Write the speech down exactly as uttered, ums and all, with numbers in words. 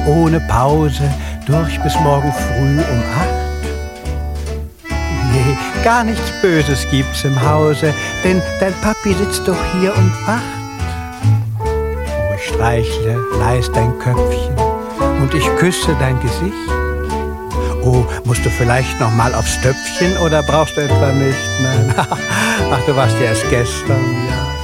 ohne Pause durch bis morgen früh um acht? Nee, gar nichts Böses gibt's im Hause, denn dein Papi sitzt doch hier und wacht. Oh, ich streichle leis dein Köpfchen und ich küsse dein Gesicht. Oh, musst du vielleicht noch mal aufs Töpfchen oder brauchst du etwa nicht? Nein, ach, du warst ja erst gestern, ja.